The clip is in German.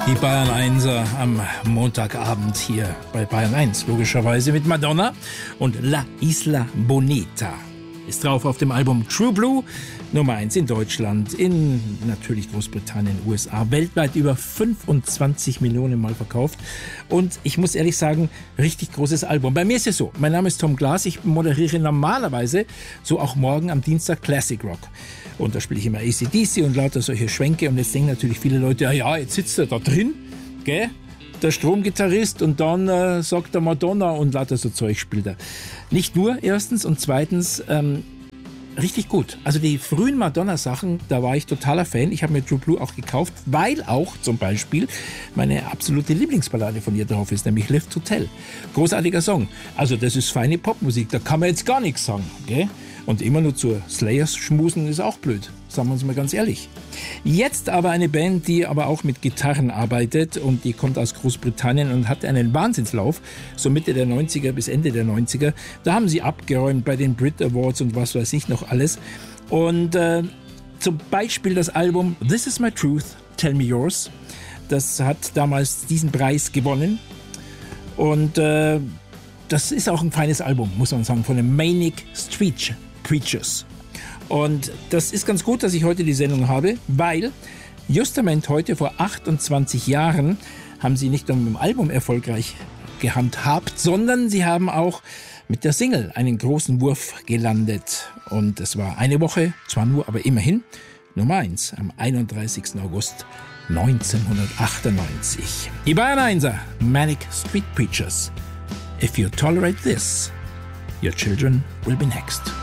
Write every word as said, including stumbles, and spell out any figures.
Die Bayern Einser am Montagabend hier bei Bayern eins, logischerweise mit Madonna und La Isla Bonita. Ist drauf auf dem Album True Blue, Nummer eins in Deutschland, in natürlich Großbritannien, U S A, weltweit über fünfundzwanzig Millionen Mal verkauft. Und ich muss ehrlich sagen, richtig großes Album. Bei mir ist es so, mein Name ist Tom Glas, ich moderiere normalerweise, so auch morgen am Dienstag, Classic Rock. Und da spiele ich immer A C D C und lauter solche Schwänke. Und jetzt denken natürlich viele Leute, ja, ja, jetzt sitzt er da drin, gell? Der Stromgitarrist, und dann äh, sagt er Madonna und lauter so Zeug spielt er. Nicht nur, erstens, und zweitens, ähm, richtig gut. Also die frühen Madonna-Sachen, da war ich totaler Fan. Ich habe mir True Blue auch gekauft, weil auch zum Beispiel meine absolute Lieblingsballade von ihr drauf ist, nämlich Live to Tell. Großartiger Song. Also das ist feine Popmusik, da kann man jetzt gar nichts sagen, gell? Und immer nur zur Slayers schmusen ist auch blöd, sagen wir uns mal ganz ehrlich. Jetzt aber eine Band, die aber auch mit Gitarren arbeitet, und die kommt aus Großbritannien und hat einen Wahnsinnslauf, so Mitte der neunziger bis Ende der neunziger. Da haben sie abgeräumt bei den Brit Awards und was weiß ich noch alles. Und äh, zum Beispiel das Album This Is My Truth, Tell Me Yours. Das hat damals diesen Preis gewonnen. Und äh, das ist auch ein feines Album, muss man sagen, von den Manic Street Preachers. Und das ist ganz gut, dass ich heute die Sendung habe, weil justament heute vor achtundzwanzig Jahren haben sie nicht nur mit dem Album erfolgreich gehandhabt, sondern sie haben auch mit der Single einen großen Wurf gelandet. Und es war eine Woche, zwar nur, aber immerhin, Nummer eins am einunddreißigsten August neunzehnhundertachtundneunzig. Die Bayern Einser, Manic Street Preachers. If you tolerate this, your children will be next.